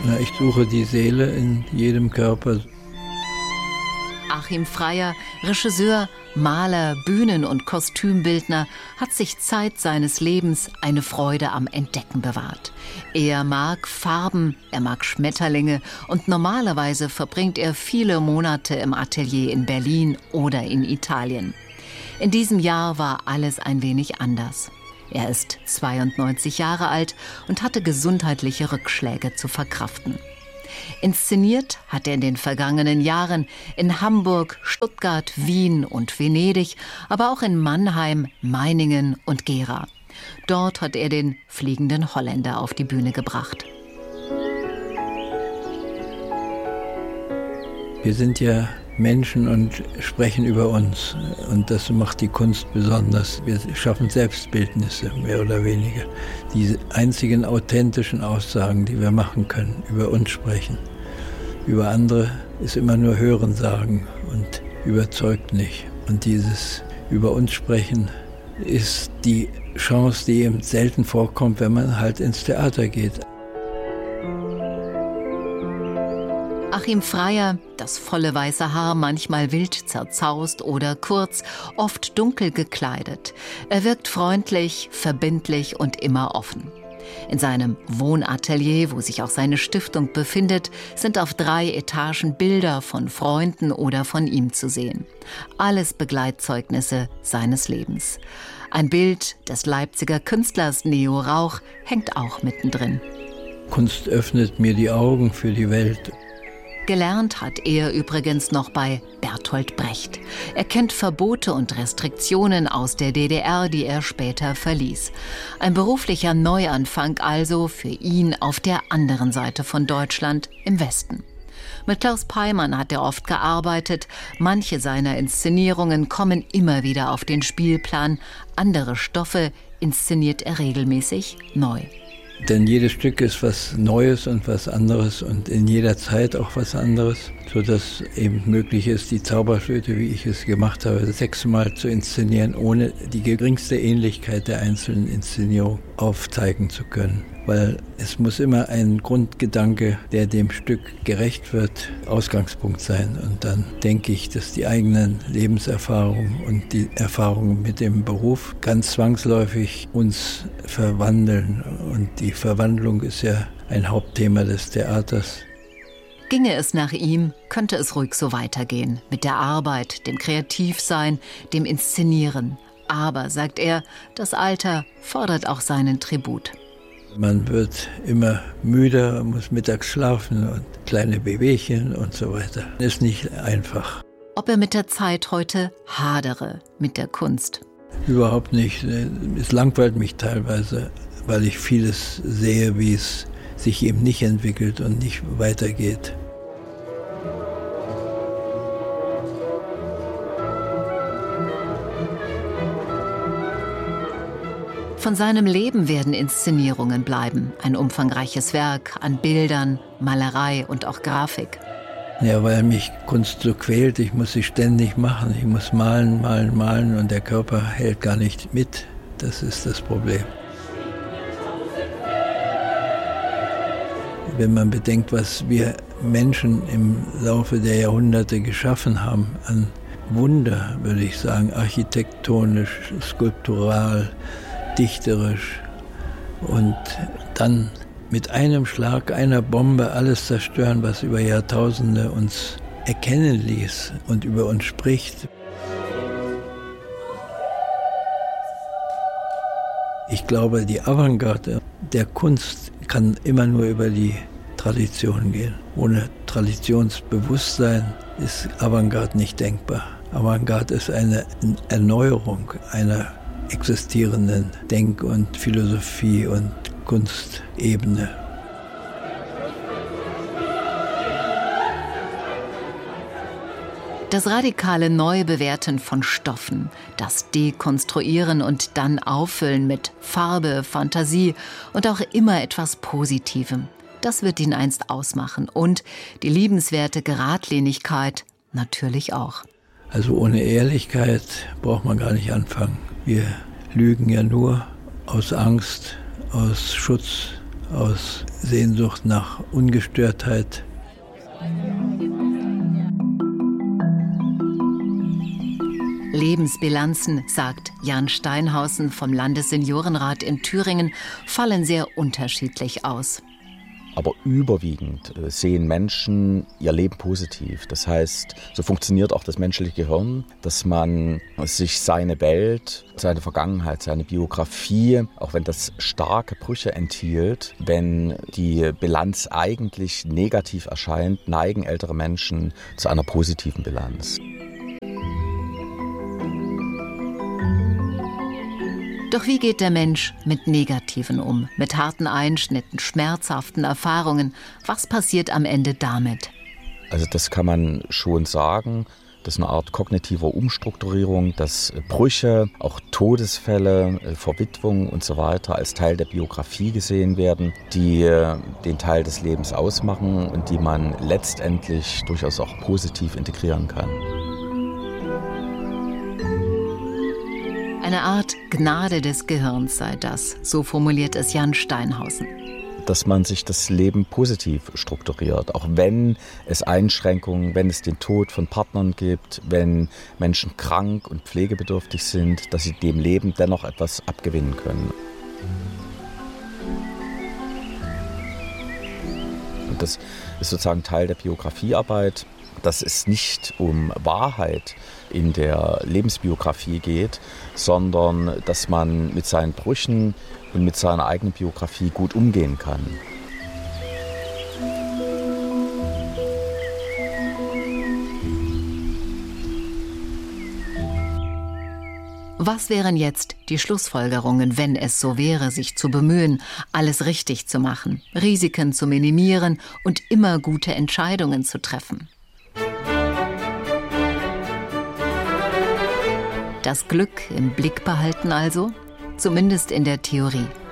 Na, ich suche die Seele in jedem Körper. Achim Freyer, Regisseur, Maler, Bühnen- und Kostümbildner, hat sich Zeit seines Lebens eine Freude am Entdecken bewahrt. Er mag Farben, er mag Schmetterlinge und normalerweise verbringt er viele Monate im Atelier in Berlin oder in Italien. In diesem Jahr war alles ein wenig anders. Er ist 92 Jahre alt und hatte gesundheitliche Rückschläge zu verkraften. Inszeniert hat er in den vergangenen Jahren in Hamburg, Stuttgart, Wien und Venedig, aber auch in Mannheim, Meiningen und Gera. Dort hat er den Fliegenden Holländer auf die Bühne gebracht. Wir sind ja Menschen und sprechen über uns. Und das macht die Kunst besonders. Wir schaffen Selbstbildnisse, mehr oder weniger. Die einzigen authentischen Aussagen, die wir machen können, über uns sprechen. Über andere ist immer nur Hörensagen und überzeugt nicht. Und dieses über uns sprechen ist die Chance, die eben selten vorkommt, wenn man halt ins Theater geht. Achim Freyer, das volle weiße Haar manchmal wild zerzaust oder kurz, oft dunkel gekleidet. Er wirkt freundlich, verbindlich und immer offen. In seinem Wohnatelier, wo sich auch seine Stiftung befindet, sind auf 3 Etagen Bilder von Freunden oder von ihm zu sehen. Alles Begleitzeugnisse seines Lebens. Ein Bild des Leipziger Künstlers Neo Rauch hängt auch mittendrin. Kunst öffnet mir die Augen für die Welt. Gelernt hat er übrigens noch bei Bertolt Brecht. Er kennt Verbote und Restriktionen aus der DDR, die er später verließ. Ein beruflicher Neuanfang also für ihn auf der anderen Seite von Deutschland, im Westen. Mit Klaus Peimann hat er oft gearbeitet. Manche seiner Inszenierungen kommen immer wieder auf den Spielplan. Andere Stoffe inszeniert er regelmäßig neu. Denn jedes Stück ist was Neues und was anderes und in jeder Zeit auch was anderes, sodass eben möglich ist, die Zauberflöte, wie ich es gemacht habe, 6-mal zu inszenieren, ohne die geringste Ähnlichkeit der einzelnen Inszenierung aufzeigen zu können. Weil es muss immer ein Grundgedanke, der dem Stück gerecht wird, Ausgangspunkt sein. Und dann denke ich, dass die eigenen Lebenserfahrungen und die Erfahrungen mit dem Beruf ganz zwangsläufig uns verwandeln. Und die Verwandlung ist ja ein Hauptthema des Theaters. Ginge es nach ihm, könnte es ruhig so weitergehen. Mit der Arbeit, dem Kreativsein, dem Inszenieren. Aber, sagt er, das Alter fordert auch seinen Tribut. Man wird immer müder, muss mittags schlafen und kleine Wehwehchen und so weiter. Ist nicht einfach. Ob er mit der Zeit heute hadere, mit der Kunst? Überhaupt nicht. Es langweilt mich teilweise, weil ich vieles sehe, wie es sich eben nicht entwickelt und nicht weitergeht. Von seinem Leben werden Inszenierungen bleiben. Ein umfangreiches Werk an Bildern, Malerei und auch Grafik. Ja, weil mich Kunst so quält, ich muss sie ständig machen. Ich muss malen, malen, malen und der Körper hält gar nicht mit. Das ist das Problem. Wenn man bedenkt, was wir Menschen im Laufe der Jahrhunderte geschaffen haben, an Wunder, würde ich sagen, architektonisch, skulptural, dichterisch und dann mit einem Schlag, einer Bombe alles zerstören, was über Jahrtausende uns erkennen ließ und über uns spricht. Ich glaube, die Avantgarde der Kunst kann immer nur über die Tradition gehen. Ohne Traditionsbewusstsein ist Avantgarde nicht denkbar. Avantgarde ist eine Erneuerung einer existierenden Denk- und Philosophie- und Kunstebene. Das radikale Neubewerten von Stoffen, das Dekonstruieren und dann Auffüllen mit Farbe, Fantasie und auch immer etwas Positivem, das wird ihn einst ausmachen. Und die liebenswerte Geradlinigkeit natürlich auch. Also ohne Ehrlichkeit braucht man gar nicht anfangen. Wir lügen ja nur aus Angst, aus Schutz, aus Sehnsucht nach Ungestörtheit. Lebensbilanzen, sagt Jan Steinhausen vom Landesseniorenrat in Thüringen, fallen sehr unterschiedlich aus. Aber überwiegend sehen Menschen ihr Leben positiv. Das heißt, so funktioniert auch das menschliche Gehirn, dass man sich seine Welt, seine Vergangenheit, seine Biografie, auch wenn das starke Brüche enthielt, wenn die Bilanz eigentlich negativ erscheint, neigen ältere Menschen zu einer positiven Bilanz. Doch wie geht der Mensch mit Negativen um, mit harten Einschnitten, schmerzhaften Erfahrungen? Was passiert am Ende damit? Also das kann man schon sagen. Das ist eine Art kognitiver Umstrukturierung, dass Brüche, auch Todesfälle, Verwitwung und so weiter als Teil der Biografie gesehen werden, die den Teil des Lebens ausmachen und die man letztendlich durchaus auch positiv integrieren kann. Eine Art Gnade des Gehirns sei das, so formuliert es Jan Steinhausen. Dass man sich das Leben positiv strukturiert, auch wenn es Einschränkungen, wenn es den Tod von Partnern gibt, wenn Menschen krank und pflegebedürftig sind, dass sie dem Leben dennoch etwas abgewinnen können. Und das ist sozusagen Teil der Biografiearbeit, dass es nicht um Wahrheit in der Lebensbiografie geht, sondern dass man mit seinen Brüchen und mit seiner eigenen Biografie gut umgehen kann. Was wären jetzt die Schlussfolgerungen, wenn es so wäre, sich zu bemühen, alles richtig zu machen, Risiken zu minimieren und immer gute Entscheidungen zu treffen? Das Glück im Blick behalten also, zumindest in der Theorie.